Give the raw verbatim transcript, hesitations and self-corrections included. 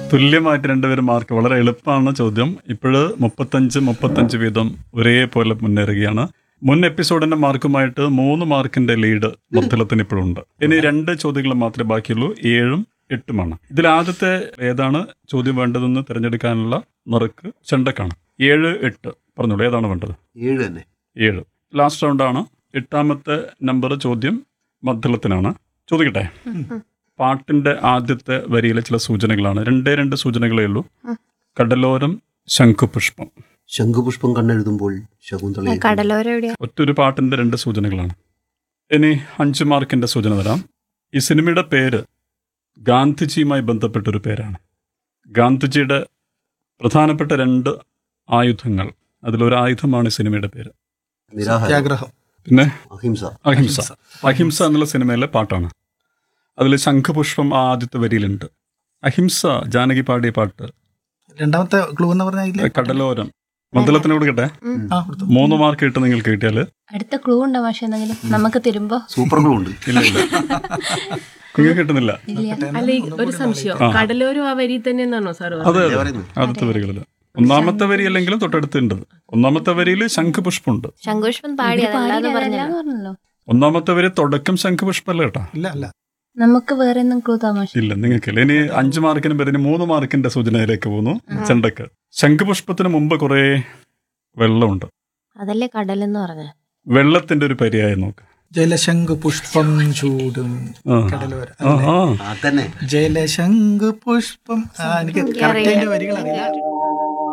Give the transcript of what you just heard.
തുല്യമായിട്ട് രണ്ടുപേരും മാർക്ക്. വളരെ എളുപ്പമാണ് ചോദ്യം. ഇപ്പോഴ് മുപ്പത്തഞ്ച് മുപ്പത്തഞ്ച് വീതം ഒരേപോലെ മുന്നേറുകയാണ്. മുൻ എപ്പിസോഡിന്റെ മാർക്കുമായിട്ട് മൂന്ന് മാർക്കിന്റെ ലീഡ് മദ്ദളത്തിന് ഇപ്പോഴുണ്ട്. ഇനി രണ്ട് ചോദ്യങ്ങൾ മാത്രമേ ബാക്കിയുള്ളൂ. ഏഴും എട്ടുമാണ്. ഇതിൽ ആദ്യത്തെ ഏതാണ് ചോദ്യം വേണ്ടതെന്ന് തിരഞ്ഞെടുക്കാനുള്ള നറുക്ക് ചെണ്ടക്കാണ്. ഏഴ് എട്ട് പറഞ്ഞോളൂ, ഏതാണ് വേണ്ടത്? ഏഴ് തന്നെ. ഏഴ് ലാസ്റ്റ് റൗണ്ടാണ്. എട്ടാമത്തെ നമ്പർ ചോദ്യം മദ്ദളത്തിനാണ്. ചോദിക്കട്ടെ. പാട്ടിന്റെ ആദ്യത്തെ വരിയിലെ ചില സൂചനകളാണ്. രണ്ടേ രണ്ട് സൂചനകളേ ഉള്ളൂ. കടലോരം ശംഖുപുഷ്പം. ശംഖുപുഷ്പം കണ്ണെഴുതുമ്പോൾ ശകുന്തള. കടലോരം എവിടെയാ? ഒറ്റൊരു പാട്ടിന്റെ രണ്ട് സൂചനകളാണ്. ഇനി അഞ്ച് മാർക്കിന്റെ സൂചന തരാം. ഈ സിനിമയുടെ പേര് ഗാന്ധിജിയുമായി ബന്ധപ്പെട്ടൊരു പേരാണ്. ഗാന്ധിജിയുടെ പ്രധാനപ്പെട്ട രണ്ട് ആയുധങ്ങൾ, അതിലൊരു ആയുധമാണ് ഈ സിനിമയുടെ പേര്. നിരാഹാരം. പിന്നെ അഹിംസ. അഹിംസ. അഹിംസ എന്നുള്ള സിനിമയിലെ പാട്ടാണ്. അതിൽ ശംഖുപുഷ്പം ആദ്യത്തെ വരിയിലുണ്ട്. അഹിംസ ജാനകി പാടിയ പാട്ട്. രണ്ടാമത്തെ ക്ലൂ എന്ന് പറഞ്ഞാൽ കടലോരം. മദ്ദളത്തിന് കൊടുക്കട്ടെ. മൂന്ന് മാർക്ക് കിട്ടും നിങ്ങൾക്ക് കിട്ടിയാല്. അടുത്ത ക്ലൂ ഉണ്ടോ പക്ഷെ എന്തെങ്കിലും നമുക്ക് തരുമ്പോ? സൂപ്പർ ക്ലൂ ഉണ്ട്. ഇല്ല ഇല്ല, നിങ്ങൾക്ക് കിട്ടുന്നില്ല. അല്ല, ഒരു സംശയം, കടലോരം ആ വരി തന്നെ എന്നാണോ സാർ? അതെ അതെ, ആദ്യത്തെ വരികളില്. ഒന്നാമത്തെ വരി അല്ലെങ്കിലും തൊട്ടടുത്തുണ്ട്. ഒന്നാമത്തെ വരിയിൽ ശംഖുപുഷ്പമുണ്ട്. ശംഖുപുഷ്പം പാടി പറഞ്ഞല്ലോ. ഒന്നാമത്തെ വരി തുടക്കം ശംഖുപുഷ്പല്ല കേട്ടാ. ഇല്ല അല്ല, നമുക്ക് വേറെ ഒന്നും ക്ലൂ താമസ ഇല്ല നിങ്ങൾക്കില്ല. ഇനി അഞ്ചു മാർക്കിനും പേരിന് മൂന്ന് മാർക്കിന്റെ സൂചനയിലേക്ക് പോകുന്നു. ചെണ്ടക്ക്. ശംഖുപുഷ്പത്തിന് മുമ്പ് കുറെ വെള്ളമുണ്ട്. അതല്ലേ കടലെന്ന് പറഞ്ഞ. വെള്ളത്തിന്റെ ഒരു പര്യായം നോക്ക്. ജലശംഖു പുഷ്പം ചൂടും കടലോരം. അതന്നെ. ജലശംഖു പുഷ്പം. എനിക്ക് കറക്റ്റ് വരികൾ അറിയാം.